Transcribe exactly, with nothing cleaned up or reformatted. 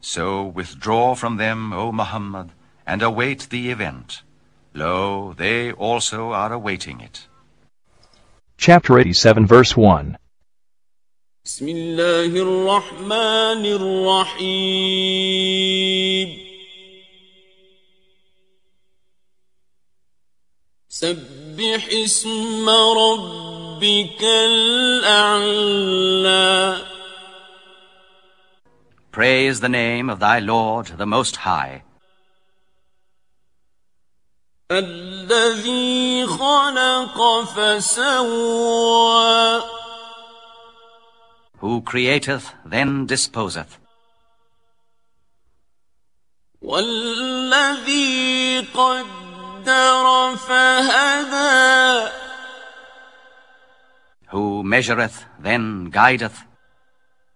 So withdraw from them, O Muhammad, and await the event. Lo, they also are awaiting it. Chapter eighty-seven, verse one. بسم الله الرحمن الرحيم سبح اسم ربك الأعلى Praise the name of thy Lord, the Most High. الذي خلق فسوى Who createth, then disposeth. والذي قدر فهدى Who measureth, then guideth.